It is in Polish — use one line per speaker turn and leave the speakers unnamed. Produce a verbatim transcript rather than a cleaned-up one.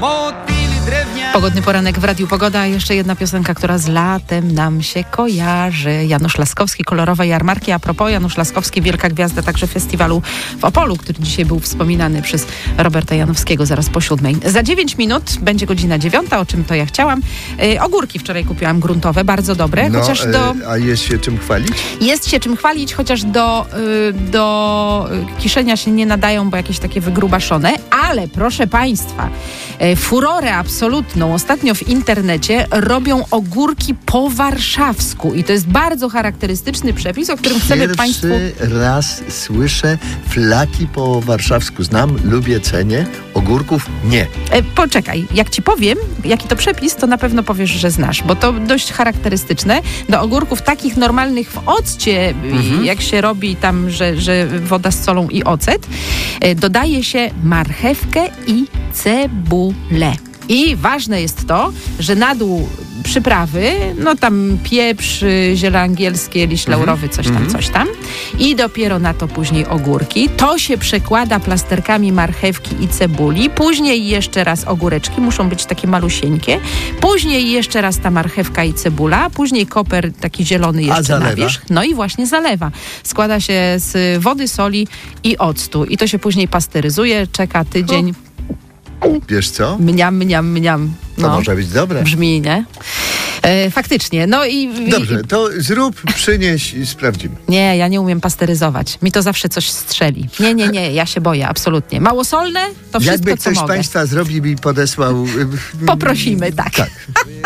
Pogodny poranek w Radiu Pogoda. Jeszcze jedna piosenka, która z latem nam się kojarzy. Janusz Laskowski, Kolorowe jarmarki. A propos, Janusz Laskowski, wielka gwiazda także festiwalu w Opolu, który dzisiaj był wspominany przez Roberta Janowskiego zaraz po siódmej. Za dziewięć minut będzie godzina dziewiąta, o czym to ja chciałam. Yy, ogórki wczoraj kupiłam gruntowe, bardzo dobre.
No,
chociaż do...
A jest się czym chwalić?
Jest się czym chwalić, chociaż do, yy, do kiszenia się nie nadają, bo jakieś takie wygrubaszone. Ale proszę Państwa, yy, furorę absolutną ostatnio w internecie robią ogórki po warszawsku i to jest bardzo charakterystyczny przepis, o którym chcemy
Pierwszy
Państwu...
raz słyszę flaki po warszawsku. Znam, lubię, cenię. Ogórków nie.
E, poczekaj, jak Ci powiem, jaki to przepis, to na pewno powiesz, że znasz, bo to dość charakterystyczne. Do ogórków takich normalnych w occie, mhm. jak się robi tam, że, że woda z solą i ocet, e, dodaje się marchewkę i cebulę. I ważne jest to, że na dół przyprawy, no tam pieprz, ziele angielskie, liść laurowy, coś tam, coś tam. I dopiero na to później ogórki. To się przekłada plasterkami marchewki i cebuli. Później jeszcze raz ogóreczki, muszą być takie malusieńkie. Później jeszcze raz ta marchewka i cebula. Później koper taki zielony jeszcze na wierzch. No i właśnie zalewa. Składa się z wody, soli i octu. I to się później pasteryzuje, czeka tydzień. O.
Wiesz co?
Mniam, mniam, mniam.
To
no.
może być dobre.
Brzmi, nie? E, faktycznie. No i...
Dobrze, to zrób, przynieś i sprawdzimy.
Nie, ja nie umiem pasteryzować. Mi to zawsze coś strzeli. Nie, nie, nie, ja się boję, absolutnie. Małosolne? To wszystko,
Jakby
co
ktoś z
mogę.
Państwa zrobił i podesłał...
Poprosimy, tak.
Tak.